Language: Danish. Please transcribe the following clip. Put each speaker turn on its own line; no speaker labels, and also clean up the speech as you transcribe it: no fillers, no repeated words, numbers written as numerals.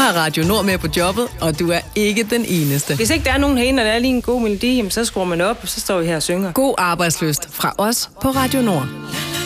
har Radio Nord med på jobbet, og du er ikke den eneste.
Hvis ikke der er nogen herinde, og der er lige en god melodi, så skruer man op, og så står vi her og synger.
God arbejdslyst fra os på Radio Nord.